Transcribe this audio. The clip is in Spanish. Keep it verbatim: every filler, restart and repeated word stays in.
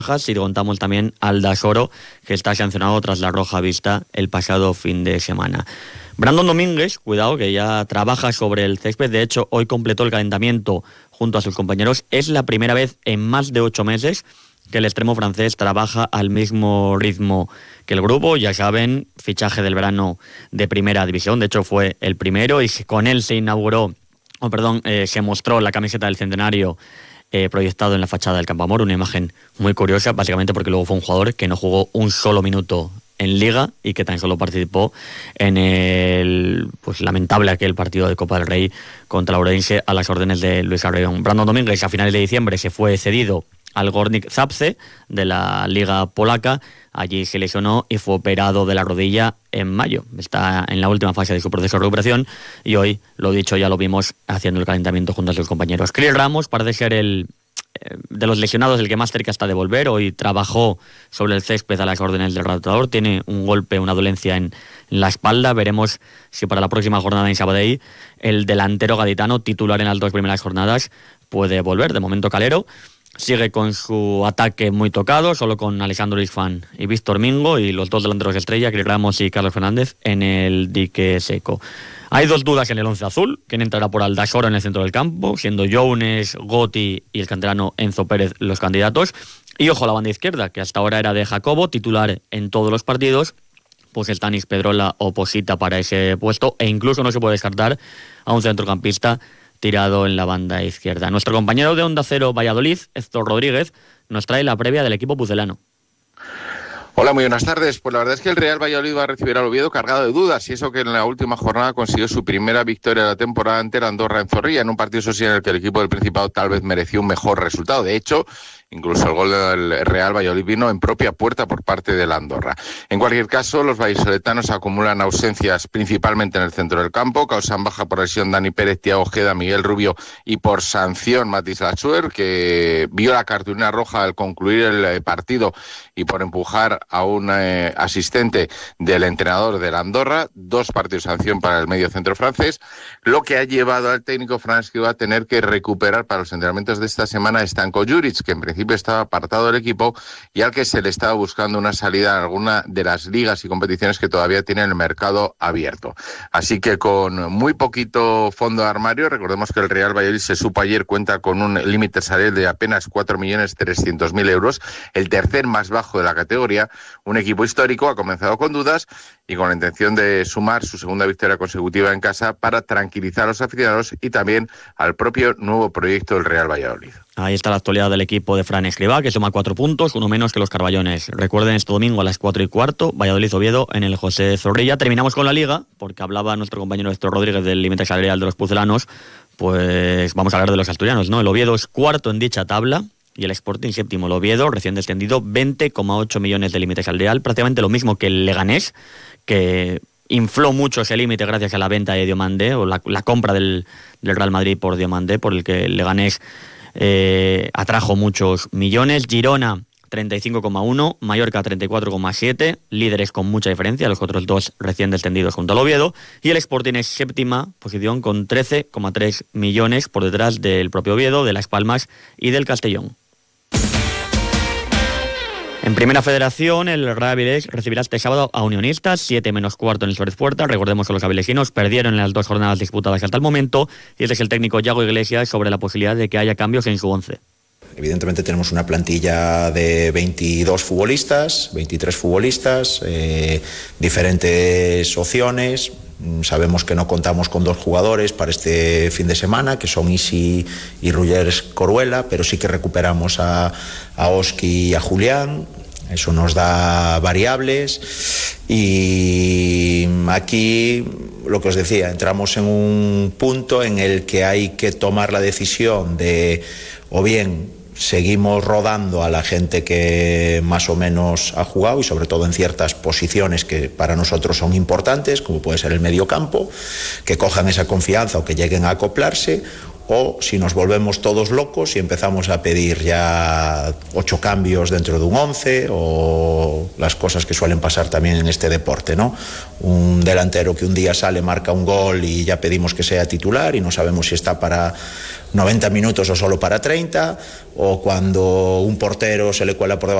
y contamos también al Dasoro, que está sancionado tras la roja vista el pasado fin de semana. Brandon Domínguez, cuidado, que ya trabaja sobre el césped. De hecho, hoy completó el calentamiento junto a sus compañeros. Es la primera vez en más de ocho meses que el extremo francés trabaja al mismo ritmo que el grupo. Ya saben, fichaje del verano de primera división. De hecho, fue el primero y con él se inauguró, oh, perdón, eh, se mostró la camiseta del centenario Eh, proyectado en la fachada del Campo Amor, una imagen muy curiosa, básicamente porque luego fue un jugador que no jugó un solo minuto en Liga y que tan solo participó en el pues lamentable aquel partido de Copa del Rey contra el Ourense a las órdenes de Luis Arreón. Brandon Domínguez a finales de diciembre se fue cedido al Górnik Zabrze de la Liga Polaca. Allí se lesionó y fue operado de la rodilla en mayo. Está en la última fase de su proceso de recuperación y hoy, lo dicho, ya lo vimos haciendo el calentamiento junto a sus compañeros. Chris Ramos parece ser el eh, de los lesionados el que más cerca está de volver. Hoy trabajó sobre el césped a las órdenes del rotador. Tiene un golpe, una dolencia en, en la espalda. Veremos si para la próxima jornada en Sabadell el delantero gaditano, titular en las dos primeras jornadas, puede volver. De momento Calero sigue con su ataque muy tocado, solo con Alessandro Isfán y Víctor Mingo, y los dos delanteros estrella, Chris Ramos y Carlos Fernández, en el dique seco. Hay dos dudas en el once azul: quién entrará por Aldasoro en el centro del campo, siendo Jones, Gotti y el canterano Enzo Pérez los candidatos. Y ojo a la banda izquierda, que hasta ahora era de Jacobo, titular en todos los partidos. Pues Stanis Pedrola oposita para ese puesto, e incluso no se puede descartar a un centrocampista tirado en la banda izquierda. Nuestro compañero de Onda Cero Valladolid, Héctor Rodríguez, nos trae la previa del equipo pucelano. Hola, muy buenas tardes. Pues la verdad es que el Real Valladolid va a recibir al Oviedo cargado de dudas, y eso que en la última jornada consiguió su primera victoria de la temporada ante el Andorra en Zorrilla, en un partido eso sí en el que el equipo del Principado tal vez mereció un mejor resultado. De hecho, incluso el gol del Real Valladolid vino en propia puerta por parte del Andorra. En cualquier caso, los vallisoletanos acumulan ausencias principalmente en el centro del campo. Causan baja por lesión Dani Pérez, Thiago Ojeda, Miguel Rubio, y por sanción Matis Lachuer, que vio la cartulina roja al concluir el partido y por empujar a un eh, asistente del entrenador del Andorra. Dos partidos de sanción para el medio centro francés, lo que ha llevado al técnico Fran Escribá a tener que recuperar para los entrenamientos de esta semana a Stanko Juric, que en principio estaba apartado del equipo y al que se le estaba buscando una salida en alguna de las ligas y competiciones que todavía tiene el mercado abierto. Así que con muy poquito fondo de armario, recordemos que el Real Valladolid, se supo ayer, cuenta con un límite salarial de apenas cuatro millones trescientos mil euros, el tercer más bajo de la categoría. Un equipo histórico ha comenzado con dudas y con la intención de sumar su segunda victoria consecutiva en casa para tranquilizar a los aficionados y también al propio nuevo proyecto del Real Valladolid. Ahí está la actualidad del equipo de Fran Escribá, que suma cuatro puntos, uno menos que los Carballones. Recuerden, este domingo a las cuatro y cuarto, Valladolid-Oviedo en el José Zorrilla. Terminamos con la Liga, porque hablaba nuestro compañero Héctor Rodríguez del límite salarial de los pucelanos. Pues vamos a hablar de los asturianos, ¿no? El Oviedo es cuarto en dicha tabla y el Sporting séptimo. El Oviedo, recién descendido, veinte coma ocho millones de límite salarial, prácticamente lo mismo que el Leganés, que infló mucho ese límite gracias a la venta de Diomandé, o la, la compra del, del Real Madrid por Diomandé, por el que el Leganés Eh, atrajo muchos millones. Girona treinta y cinco coma uno, Mallorca treinta y cuatro coma siete, líderes con mucha diferencia, los otros dos recién descendidos junto al Oviedo, y el Sporting es séptima posición con trece coma tres millones por detrás del propio Oviedo, de Las Palmas y del Castellón. En Primera Federación, el Real Avilés recibirá este sábado a Unionistas, siete menos cuarto en el Suárez Puerta. Recordemos que los avilesinos perdieron en las dos jornadas disputadas hasta el momento, y este es el técnico Yago Iglesias sobre la posibilidad de que haya cambios en su once. Evidentemente tenemos una plantilla de veintidós futbolistas, veintitrés futbolistas, eh, diferentes opciones. Sabemos que no contamos con dos jugadores para este fin de semana, que son Isi y Rugers Coruela, pero sí que recuperamos a, a Oski y a Julián. Eso nos da variables y aquí, lo que os decía, entramos en un punto en el que hay que tomar la decisión de, o bien seguimos rodando a la gente que más o menos ha jugado, y sobre todo en ciertas posiciones que para nosotros son importantes, como puede ser el mediocampo, que cojan esa confianza o que lleguen a acoplarse, o si nos volvemos todos locos y empezamos a pedir ya ocho cambios dentro de un once, o las cosas que suelen pasar también en este deporte, ¿no? Un delantero que un día sale, marca un gol y ya pedimos que sea titular y no sabemos si está para noventa minutos o solo para treinta, o cuando un portero se le cuela por debajo